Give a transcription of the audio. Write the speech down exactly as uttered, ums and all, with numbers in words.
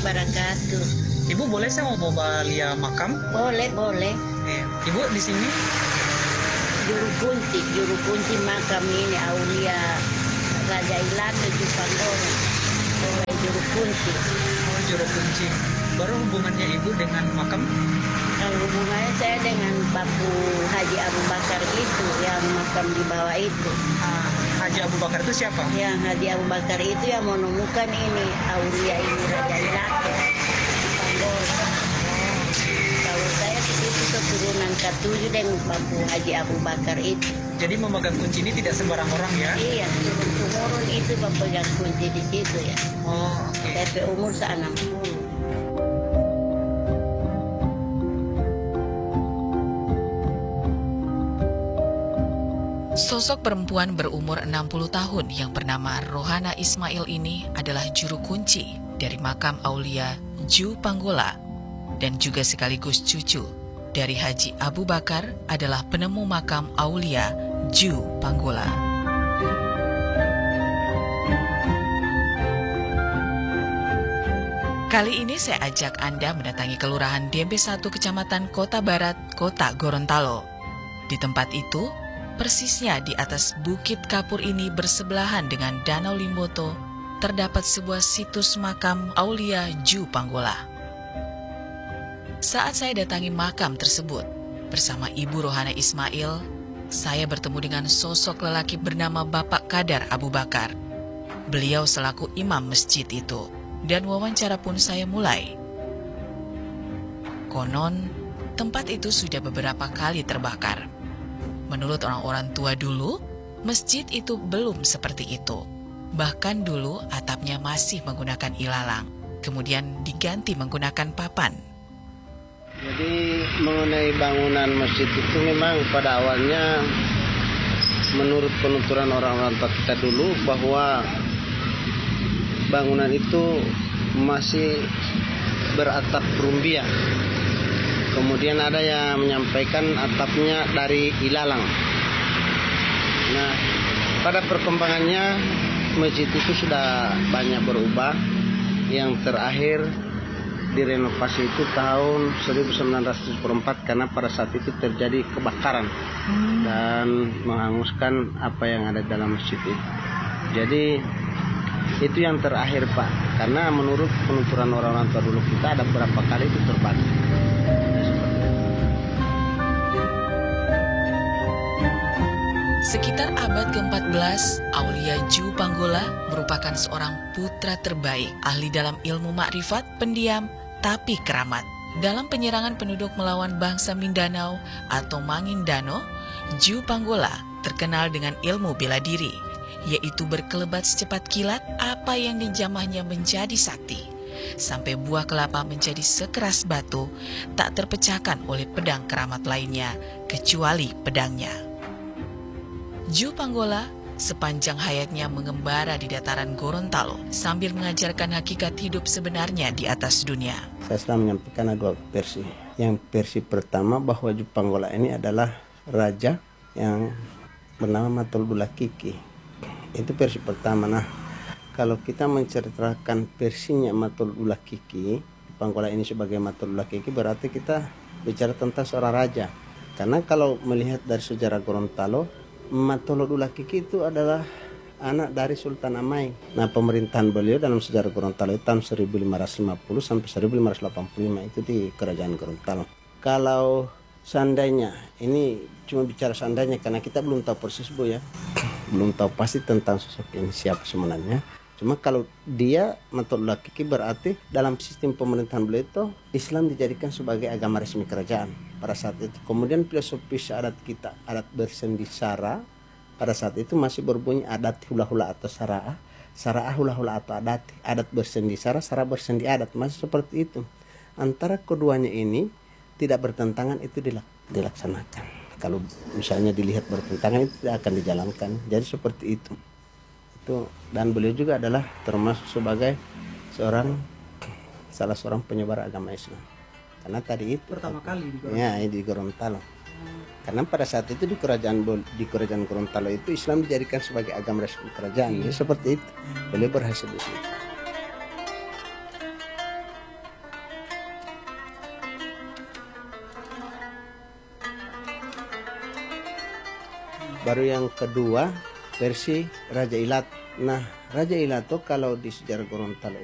wabarakatuh. Ibu boleh saya mau bawa lia makam? Boleh, boleh. Eh, Ibu di sini? Juru kunci, juru kunci makam ini Aulia Raja Ilatu Jupanggolo. Oleh juru kunci. Oh, juru kunci. Baru hubungannya Ibu dengan makam? Kalau hubungannya saya dengan Bapu Haji Abu Bakar itu yang makam di bawah itu. Ah, Haji Abu Bakar itu siapa? Yang Haji Abu Bakar itu yang menemukan ini Aulia ini Raja Ilatu Jupanggolo. Kalau saya itu keturunan ketujuh dengan Bapu Haji Abu Bakar itu. Jadi memegang kunci ini tidak sembarang orang ya? Iya, turun-turun itu pegang kunci di situ ya. Oh, oke. T P umur enam puluh. Sosok perempuan berumur enam puluh tahun yang bernama Rohana Ismail ini adalah juru kunci dari makam Aulia Ju Panggola dan juga sekaligus cucu dari Haji Abu Bakar adalah penemu makam Aulia Ju Panggola. Kali ini saya ajak Anda mendatangi Kelurahan Dembe satu Kecamatan Kota Barat, Kota Gorontalo. Di tempat itu, persisnya di atas Bukit Kapur ini bersebelahan dengan Danau Limboto, terdapat sebuah situs makam Aulia Ju Panggola. Saat saya datangi makam tersebut, bersama Ibu Rohana Ismail, saya bertemu dengan sosok lelaki bernama Bapak Kadar Abu Bakar. Beliau selaku imam masjid itu, dan wawancara pun saya mulai. Konon, tempat itu sudah beberapa kali terbakar. Menurut orang-orang tua dulu, masjid itu belum seperti itu. Bahkan dulu atapnya masih menggunakan ilalang, kemudian diganti menggunakan papan. Jadi mengenai bangunan masjid itu memang pada awalnya menurut penuturan orang-orang tua kita dulu bahwa bangunan itu masih beratap rumbia. Kemudian ada yang menyampaikan atapnya dari ilalang. Nah, pada perkembangannya masjid itu sudah banyak berubah. Yang terakhir direnovasi itu tahun seribu sembilan ratus tujuh puluh empat karena pada saat itu terjadi kebakaran dan menghanguskan apa yang ada dalam masjid itu. Jadi itu yang terakhir Pak, karena menurut penuturan orang-orang tua dulu kita ada beberapa kali itu terbakar. Sekitar abad keempat belas, Aulia Ju Panggola merupakan seorang putra terbaik, ahli dalam ilmu makrifat, pendiam, tapi keramat. Dalam penyerangan penduduk melawan bangsa Mindanao atau Mangindano, Ju Panggola terkenal dengan ilmu bela diri, yaitu berkelebat secepat kilat apa yang dijamahnya menjadi sakti. Sampai buah kelapa menjadi sekeras batu, tak terpecahkan oleh pedang keramat lainnya, kecuali pedangnya. Ju Panggola sepanjang hayatnya mengembara di dataran Gorontalo sambil mengajarkan hakikat hidup sebenarnya di atas dunia. Saya selalu menyampaikan ada dua versi. Yang versi pertama bahwa Ju Panggola ini adalah raja yang bernama Matul Dula Kiki. Itu versi pertama. Nah, kalau kita menceritakan versinya Matul Dula Kiki, Panggola ini sebagai Matul Dula Kiki, berarti kita bicara tentang seorang raja. Karena kalau melihat dari sejarah Gorontalo, Matul Dula Kiki itu adalah anak dari Sultan Amai. Nah, pemerintahan beliau dalam sejarah Gorontalo itu tahun seribu lima ratus lima puluh sampai seribu lima ratus delapan puluh lima itu di kerajaan Gorontalo. Kalau seandainya, ini cuma bicara seandainya karena kita belum tahu persis Bu ya. Belum tahu pasti tentang sosok ini siapa sebenarnya. Cuma kalau dia Matul Dula Kiki berarti dalam sistem pemerintahan beliau itu Islam dijadikan sebagai agama resmi kerajaan pada saat itu. Kemudian filosofis adat kita, adat bersendi sara, pada saat itu masih berbunyi adat hula-hula atau sara'ah, sara'ah hula-hula atau adat, adat bersendi sara, sara bersendi adat, masih seperti itu. Antara keduanya ini tidak bertentangan, itu dilaksanakan. Kalau misalnya dilihat bertentangan, itu tidak akan dijalankan. Jadi seperti itu. Itu, dan beliau juga adalah termasuk sebagai seorang salah seorang penyebar agama Islam. Karena tadi itu pertama kali di Gorontalo. Ya, di Gorontalo. Karena pada saat itu di kerajaan di kerajaan Gorontalo itu Islam dijadikan sebagai agama resmi kerajaan. Jadi seperti itu. Beliau berhasil di situ. Baru yang kedua versi Raja Ilat. Nah, Raja Ilato kalau di sejarah Gorontalo